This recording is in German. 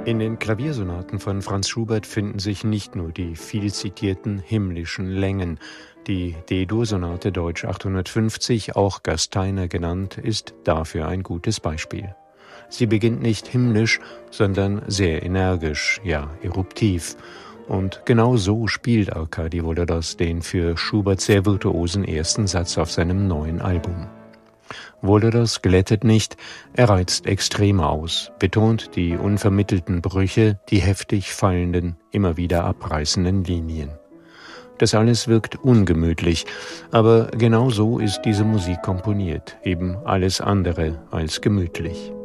In den Klaviersonaten von Franz Schubert finden sich nicht nur die viel zitierten himmlischen Längen. Die D-Dur-Sonate Deutsch 850, auch Gasteiner genannt, ist dafür ein gutes Beispiel. Sie beginnt nicht himmlisch, sondern sehr energisch, ja eruptiv. Und genau so spielt Arkadi Volodas den für Schubert sehr virtuosen ersten Satz auf seinem neuen Album. Volodas glättet nicht, er reizt extrem aus, betont die unvermittelten Brüche, die heftig fallenden, immer wieder abreißenden Linien. Das alles wirkt ungemütlich, aber genau so ist diese Musik komponiert, eben alles andere als gemütlich.